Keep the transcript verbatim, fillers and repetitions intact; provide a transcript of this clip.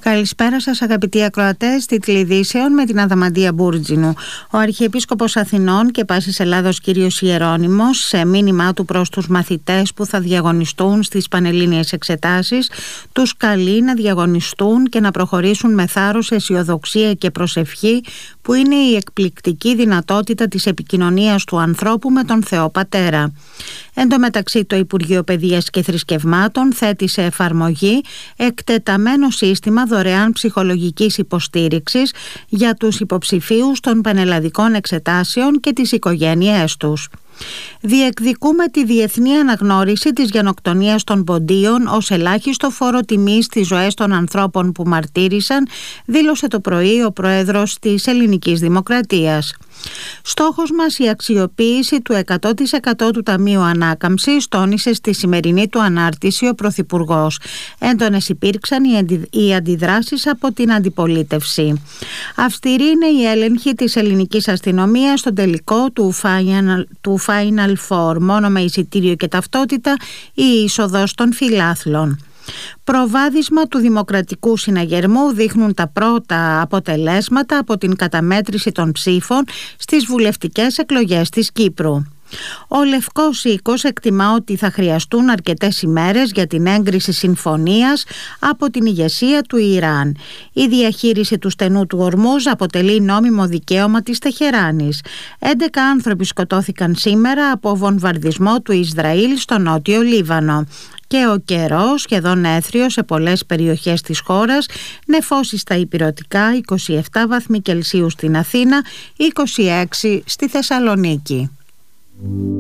Καλησπέρα σας αγαπητοί ακροατές, τίτλοι ειδήσεων με την Αδαμαντία Μπούρτζινου. Ο Αρχιεπίσκοπος Αθηνών και Πάσης Ελλάδος κύριος Ιερώνυμος, σε μήνυμά του προς τους μαθητές που θα διαγωνιστούν στις πανελλήνιες εξετάσεις, τους καλεί να διαγωνιστούν και να προχωρήσουν με θάρρος, αισιοδοξία και προσευχή, που είναι η εκπληκτική δυνατότητα της επικοινωνίας του ανθρώπου με τον Θεό Πατέρα. Εν τω μεταξύ, το Υπουργείο Παιδείας και Θρησκευμάτων θέτει σε εφαρμογή εκτεταμένο σύστημα δωρεάν ψυχολογικής υποστήριξης για τους υποψηφίους των πανελλαδικών εξετάσεων και τις οικογένειές τους. Διεκδικούμε τη διεθνή αναγνώριση της γενοκτονίας των ποντίων ως ελάχιστο φόρο τιμής στις ζωές των ανθρώπων που μαρτύρησαν, δήλωσε το πρωί ο Πρόεδρος της Ελληνικής Δημοκρατίας. Στόχος μας η αξιοποίηση του εκατό τοις εκατό του Ταμείου Ανάκαμψης, τόνισε στη σημερινή του ανάρτηση ο Πρωθυπουργός. Έντονες υπήρξαν οι, αντι... οι αντιδράσεις από την αντιπολίτευση. Αυστηρή είναι η έλεγχη της ελληνικής αστυνομίας στον τελικό του Final, του Final Four, μόνο με εισιτήριο και ταυτότητα η είσοδος των φιλάθλων. Προβάδισμα του Δημοκρατικού Συναγερμού δείχνουν τα πρώτα αποτελέσματα από την καταμέτρηση των ψήφων στις βουλευτικές εκλογές της Κύπρου. Ο Λευκός Οίκος εκτιμά ότι θα χρειαστούν αρκετές ημέρες για την έγκριση συμφωνίας από την ηγεσία του Ιράν. Η διαχείριση του στενού του Ορμούζ αποτελεί νόμιμο δικαίωμα της Τεχεράνης. έντεκα άνθρωποι σκοτώθηκαν σήμερα από βομβαρδισμό του Ισραήλ στο νότιο Λίβανο. Και ο καιρός σχεδόν έθριο σε πολλές περιοχές της χώρας, νεφώσεις στα ηπειρωτικά, είκοσι επτά βαθμοί Κελσίου στην Αθήνα, είκοσι έξι στη Θεσσαλονίκη.